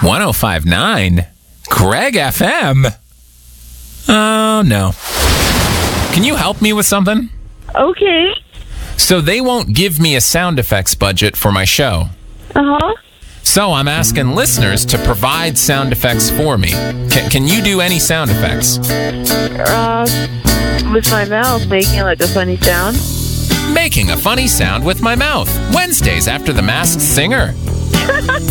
1059? Greg FM? Oh, no. Can you help me with something? Okay. So they won't give me a sound effects budget for my show. Uh-huh. So I'm asking listeners to provide sound effects for me. Can you do any sound effects? With my mouth making like a funny sound. Making a funny sound with my mouth. Wednesdays after The Masked Singer.